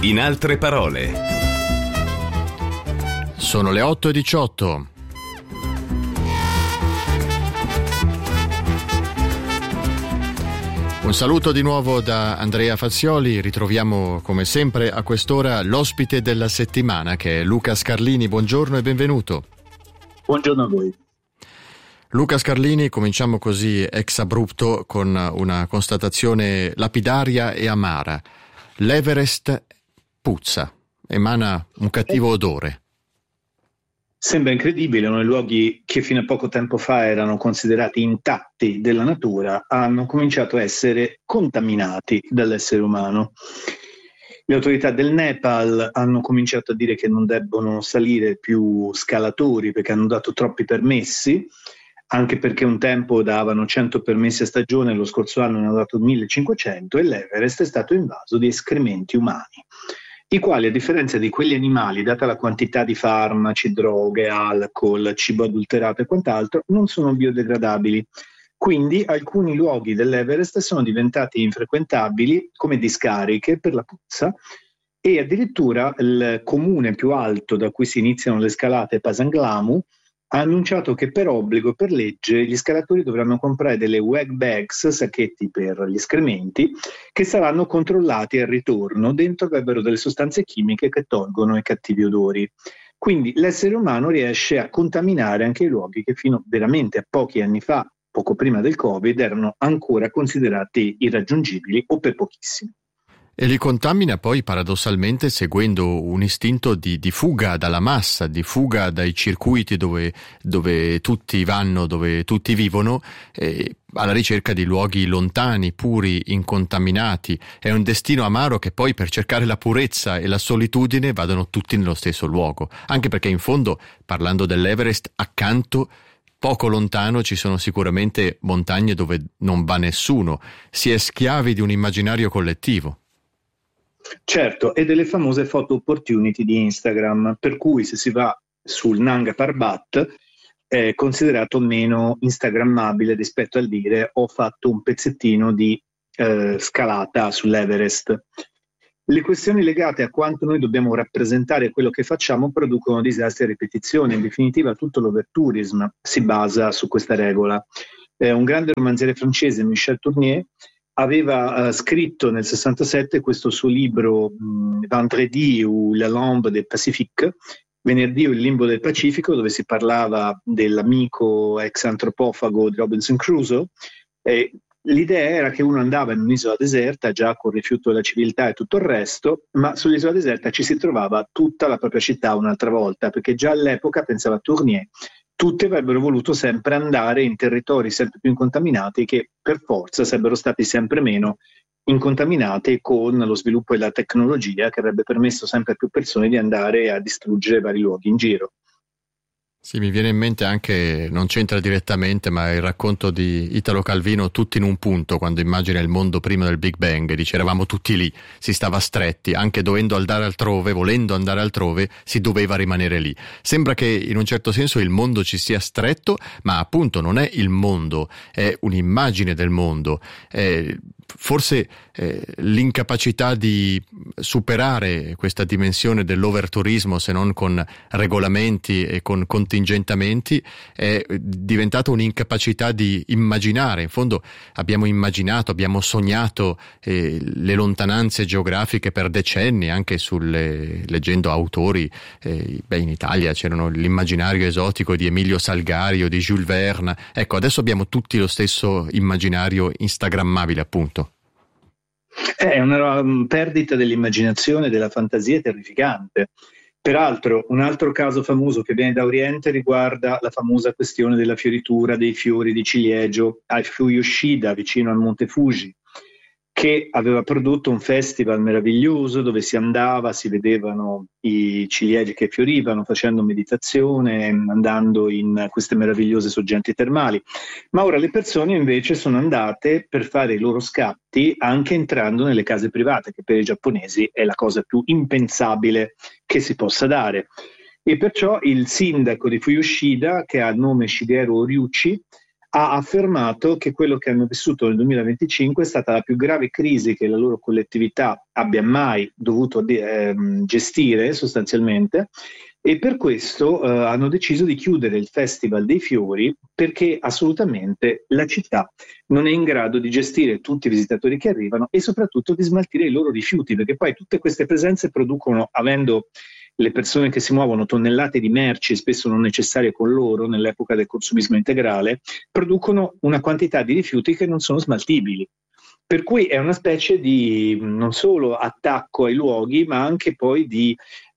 In altre parole. Sono le 8:18. Un saluto di nuovo da Andrea Fazioli. Ritroviamo come sempre a quest'ora l'ospite della settimana, che è Luca Scarlini. Buongiorno e benvenuto. Buongiorno a voi. Luca Scarlini, cominciamo così ex abrupto con una constatazione lapidaria e amara. L'Everest puzza, emana un cattivo odore. Sembra incredibile, uno dei luoghi che fino a poco tempo fa erano considerati intatti della natura hanno cominciato a essere contaminati dall'essere umano. Le autorità del Nepal hanno cominciato a dire che non debbono salire più scalatori perché hanno dato troppi permessi, anche perché un tempo davano 100 permessi a stagione, lo scorso anno ne hanno dato 1500 e l'Everest è stato invaso di escrementi umani, i quali, a differenza di quegli animali, data la quantità di farmaci, droghe, alcol, cibo adulterato e quant'altro, non sono biodegradabili. Quindi alcuni luoghi dell'Everest sono diventati infrequentabili come discariche per la puzza, e addirittura il comune più alto da cui si iniziano le scalate, Pasanglamu, ha annunciato che per obbligo, per legge, gli scalatori dovranno comprare delle wag bags, sacchetti per gli escrementi, che saranno controllati al ritorno. Dentro avrebbero delle sostanze chimiche che tolgono i cattivi odori. Quindi l'essere umano riesce a contaminare anche i luoghi che fino veramente a pochi anni fa, poco prima del Covid, erano ancora considerati irraggiungibili o per pochissimi. E li contamina poi paradossalmente seguendo un istinto di fuga dalla massa, di fuga dai circuiti dove tutti vanno, dove tutti vivono, alla ricerca di luoghi lontani, puri, incontaminati. È un destino amaro che poi, per cercare la purezza e la solitudine, vadano tutti nello stesso luogo. Anche perché in fondo, parlando dell'Everest, accanto, poco lontano, ci sono sicuramente montagne dove non va nessuno. Si è schiavi di un immaginario collettivo. Certo, e delle famose photo opportunity di Instagram, per cui se si va sul Nanga Parbat è considerato meno instagrammabile rispetto al dire ho fatto un pezzettino di scalata sull'Everest. Le questioni legate a quanto noi dobbiamo rappresentare quello che facciamo producono disastri a ripetizione. In definitiva, tutto l'overtourism si basa su questa regola. Un grande romanziere francese, Michel Tournier, aveva scritto nel 67 questo suo libro Vendredi ou la Lambe del Pacifique, Venerdì o il limbo del Pacifico, dove si parlava dell'amico ex antropofago di Robinson Crusoe. L'idea era che uno andava in un'isola deserta, già con il rifiuto della civiltà e tutto il resto, ma sull'isola deserta ci si trovava tutta la propria città un'altra volta, perché già all'epoca, pensava Tournier, tutti avrebbero voluto sempre andare in territori sempre più incontaminati, che per forza sarebbero stati sempre meno incontaminati con lo sviluppo della tecnologia, che avrebbe permesso sempre a più persone di andare a distruggere vari luoghi in giro. Sì, mi viene in mente anche, non c'entra direttamente, ma il racconto di Italo Calvino, Tutti in un punto, quando immagina il mondo prima del Big Bang, dice eravamo tutti lì, si stava stretti, anche dovendo andare altrove, volendo andare altrove, si doveva rimanere lì. Sembra che in un certo senso il mondo ci sia stretto, ma appunto non è il mondo, è un'immagine del mondo. Forse l'incapacità di superare questa dimensione dell'overturismo, se non con regolamenti e con contingentamenti, è diventata un'incapacità di immaginare. In fondo abbiamo immaginato, abbiamo sognato le lontananze geografiche per decenni, anche leggendo autori. In Italia c'erano l'immaginario esotico di Emilio Salgari o di Jules Verne. Ecco, adesso abbiamo tutti lo stesso immaginario instagrammabile, appunto. È una perdita dell'immaginazione e della fantasia terrificante. Peraltro, un altro caso famoso che viene da Oriente riguarda la famosa questione della fioritura dei fiori di ciliegio a Fuyoshida, vicino al Monte Fuji, che aveva prodotto un festival meraviglioso dove si andava, si vedevano i ciliegi che fiorivano, facendo meditazione, andando in queste meravigliose sorgenti termali. Ma ora le persone invece sono andate per fare i loro scatti anche entrando nelle case private, che per i giapponesi è la cosa più impensabile che si possa dare. E perciò il sindaco di Fuyoshida, che ha il nome Shigeru Ryuichi, ha affermato che quello che hanno vissuto nel 2025 è stata la più grave crisi che la loro collettività abbia mai dovuto gestire sostanzialmente, e per questo hanno deciso di chiudere il Festival dei Fiori, perché assolutamente la città non è in grado di gestire tutti i visitatori che arrivano e soprattutto di smaltire i loro rifiuti, perché poi tutte queste presenze producono, avendo le persone che si muovono tonnellate di merci, spesso non necessarie con loro nell'epoca del consumismo integrale, producono una quantità di rifiuti che non sono smaltibili. Per cui è una specie di non solo attacco ai luoghi, ma anche poi di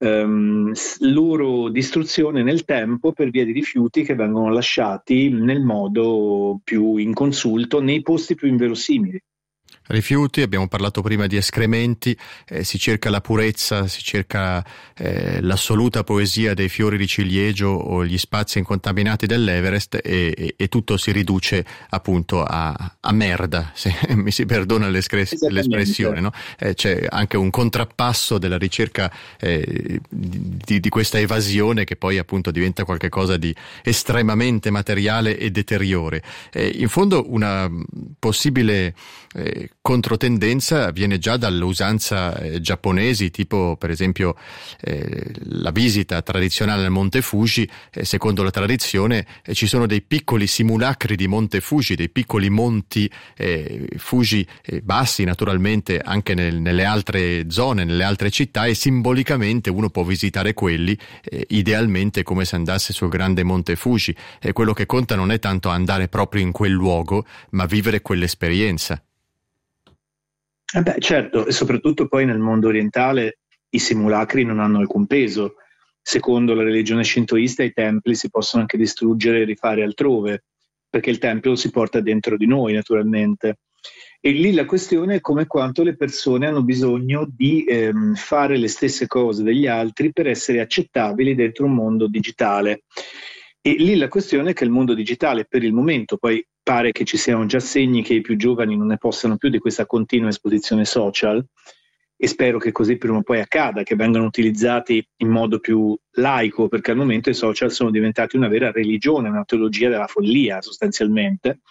loro distruzione nel tempo per via di rifiuti che vengono lasciati nel modo più inconsulto, nei posti più inverosimili. Rifiuti, abbiamo parlato prima di escrementi, si cerca la purezza, si cerca l'assoluta poesia dei fiori di ciliegio o gli spazi incontaminati dell'Everest e tutto si riduce appunto a merda, se mi si perdona l'espressione, no? C'è anche un contrappasso della ricerca di questa evasione che poi appunto diventa qualcosa di estremamente materiale e deteriore. In fondo una possibile controtendenza viene già dall'usanza giapponesi, tipo per esempio la visita tradizionale al Monte Fuji. Secondo la tradizione ci sono dei piccoli simulacri di Monte Fuji, dei piccoli monti Fuji bassi naturalmente anche nelle altre zone, nelle altre città, e simbolicamente uno può visitare quelli idealmente come se andasse sul grande Monte Fuji. Quello che conta non è tanto andare proprio in quel luogo, ma vivere quell'esperienza. Certo, e soprattutto poi nel mondo orientale i simulacri non hanno alcun peso. Secondo la religione shintoista i templi si possono anche distruggere e rifare altrove, perché il tempio si porta dentro di noi naturalmente. E lì la questione è come quanto le persone hanno bisogno di fare le stesse cose degli altri per essere accettabili dentro un mondo digitale. E lì la questione è che il mondo digitale per il momento, poi pare che ci siano già segni che i più giovani non ne possano più di questa continua esposizione social, e spero che così prima o poi accada, che vengano utilizzati in modo più laico, perché al momento i social sono diventati una vera religione, una teologia della follia sostanzialmente,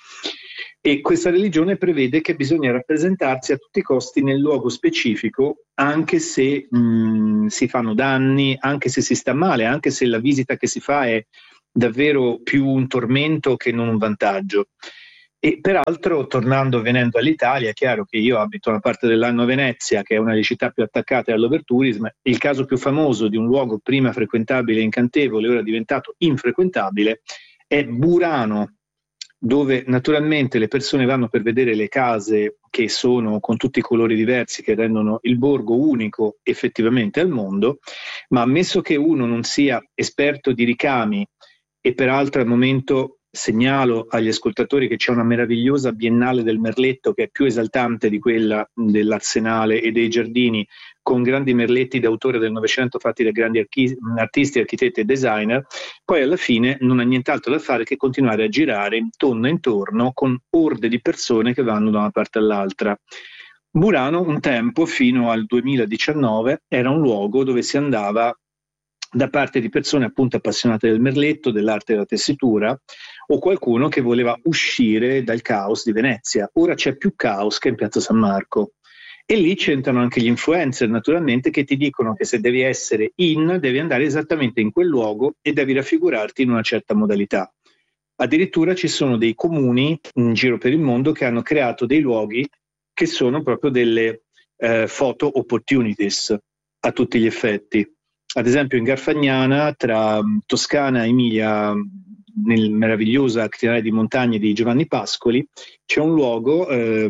e questa religione prevede che bisogna rappresentarsi a tutti i costi nel luogo specifico, anche se si fanno danni, anche se si sta male, anche se la visita che si fa è davvero più un tormento che non un vantaggio. E peraltro, venendo all'Italia, è chiaro che io abito una parte dell'anno a Venezia, che è una delle città più attaccate all'overtourism. Il caso più famoso di un luogo prima frequentabile e incantevole, ora diventato infrequentabile, è Burano, dove naturalmente le persone vanno per vedere le case che sono con tutti i colori diversi, che rendono il borgo unico effettivamente al mondo, ma ammesso che uno non sia esperto di ricami, e peraltro al momento segnalo agli ascoltatori che c'è una meravigliosa Biennale del Merletto che è più esaltante di quella dell'Arsenale e dei Giardini, con grandi merletti d'autore del Novecento fatti da grandi artisti, architetti e designer, poi alla fine non ha nient'altro da fare che continuare a girare intorno e intorno con orde di persone che vanno da una parte all'altra. Burano un tempo, fino al 2019, era un luogo dove si andava da parte di persone appunto appassionate del merletto, dell'arte della tessitura, o qualcuno che voleva uscire dal caos di Venezia. Ora c'è più caos che in Piazza San Marco. E lì c'entrano anche gli influencer, naturalmente, che ti dicono che se devi essere devi andare esattamente in quel luogo e devi raffigurarti in una certa modalità. Addirittura ci sono dei comuni in giro per il mondo che hanno creato dei luoghi che sono proprio delle photo opportunities a tutti gli effetti. Ad esempio in Garfagnana, tra Toscana e Emilia, nel meravigliosa crinale di montagne di Giovanni Pascoli, c'è un luogo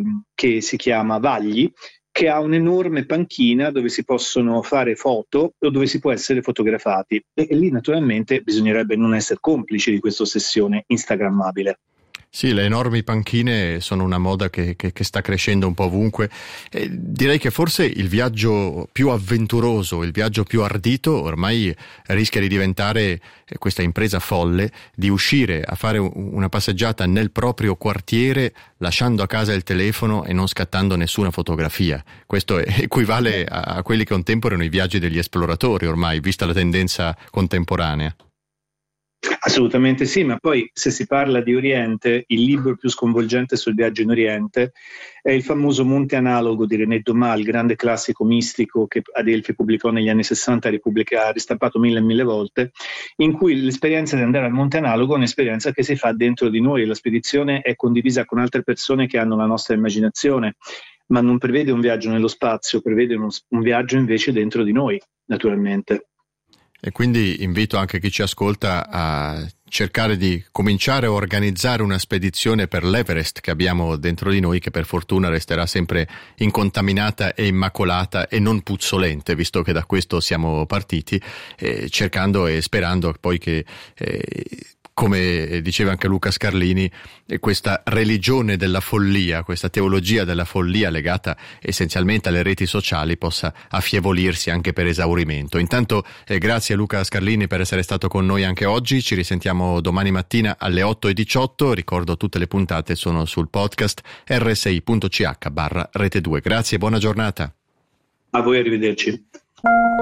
che si chiama Vagli, che ha un'enorme panchina dove si possono fare foto o dove si può essere fotografati. E lì naturalmente bisognerebbe non essere complici di questa ossessione instagrammabile. Sì, le enormi panchine sono una moda che sta crescendo un po' ovunque. Direi che forse il viaggio più avventuroso, il viaggio più ardito ormai rischia di diventare questa impresa folle di uscire a fare una passeggiata nel proprio quartiere lasciando a casa il telefono e non scattando nessuna fotografia. Questo equivale a quelli che un tempo erano i viaggi degli esploratori ormai, vista la tendenza contemporanea. Assolutamente sì, ma poi se si parla di Oriente, il libro più sconvolgente sul viaggio in Oriente è il famoso Monte Analogo di René Daumal, il grande classico mistico che Adelphi pubblicò negli anni 60, ha ristampato mille e mille volte, in cui l'esperienza di andare al Monte Analogo è un'esperienza che si fa dentro di noi, la spedizione è condivisa con altre persone che hanno la nostra immaginazione, ma non prevede un viaggio nello spazio, prevede un viaggio invece dentro di noi, naturalmente. E quindi invito anche chi ci ascolta a cercare di cominciare a organizzare una spedizione per l'Everest che abbiamo dentro di noi, che per fortuna resterà sempre incontaminata e immacolata e non puzzolente, visto che da questo siamo partiti, cercando e sperando poi che come diceva anche Luca Scarlini, questa religione della follia, questa teologia della follia legata essenzialmente alle reti sociali possa affievolirsi anche per esaurimento. Intanto grazie a Luca Scarlini per essere stato con noi anche oggi, ci risentiamo domani mattina alle 8:18, ricordo tutte le puntate sono sul podcast rsi.ch/Rete2. Grazie e buona giornata. A voi, arrivederci.